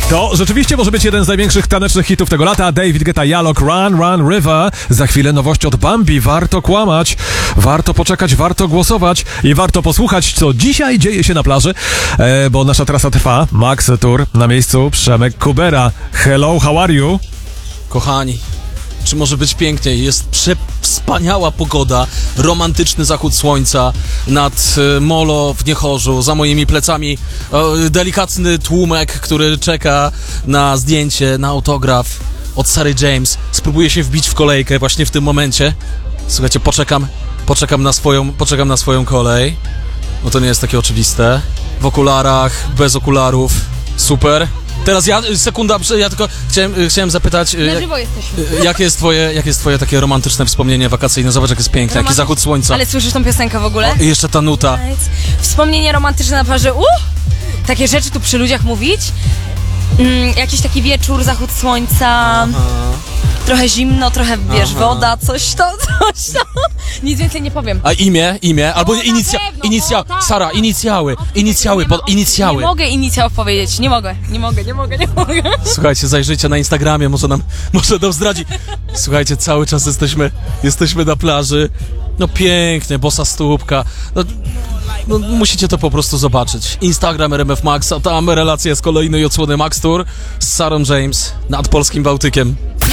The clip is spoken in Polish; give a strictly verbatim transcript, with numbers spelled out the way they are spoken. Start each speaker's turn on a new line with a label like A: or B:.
A: To rzeczywiście może być jeden z największych tanecznych hitów tego lata. David Guetta, Yalok, Run, Run, River. Za chwilę nowość od Bambi. Warto kłamać, warto poczekać, warto głosować i warto posłuchać, co dzisiaj dzieje się na plaży, e, bo nasza trasa trwa. Max Tour na miejscu. Przemek Kubera. Hello, how are you?
B: Kochani, czy może być piękniej? Jest przewspaniała pogoda, romantyczny zachód słońca nad y, molo w Niechorzu, za moimi plecami o, delikatny tłumek, który czeka na zdjęcie, na autograf od Sary James. Spróbuję się wbić w kolejkę właśnie w tym momencie. Słuchajcie, poczekam, poczekam na swoją, poczekam na swoją kolej, bo to nie jest takie oczywiste. W okularach, bez okularów, super. Teraz ja, sekunda, ja tylko chciałem, chciałem zapytać,
C: Na
B: jak,
C: żywo jesteśmy.
B: jakie jest twoje, jakie jest twoje takie romantyczne wspomnienie wakacyjne? Zobacz, jak jest piękne, jaki zachód słońca.
C: Ale słyszysz tą piosenkę w ogóle?
B: I jeszcze ta nuta.
C: Wspomnienie romantyczne na plaży. Uh! Takie rzeczy tu przy ludziach mówić. Mm, jakiś taki wieczór, zachód słońca.
B: Aha.
C: Trochę zimno, trochę, wiesz,
B: Aha.
C: woda, coś to, coś to. Nic więcej nie powiem.
B: A imię, imię, albo
C: No, na
B: inicja,
C: pewno,
B: inicja,
C: no, tak,
B: Sara,
C: tak.
B: inicjały, inicjały,
C: Nie ma
B: pod,
C: opcji.
B: inicjały.
C: Nie mogę inicjałów powiedzieć, nie mogę, nie mogę, nie mogę, nie mogę.
B: Słuchajcie, zajrzyjcie na Instagramie, może nam, może nam zdradzi. Słuchajcie, cały czas jesteśmy, jesteśmy na plaży. No pięknie, bosa stópka. No, no, musicie to po prostu zobaczyć. Instagram R M F Max, a tam relacja z kolejnej odsłony Max Tour z Sarą James nad polskim Bałtykiem.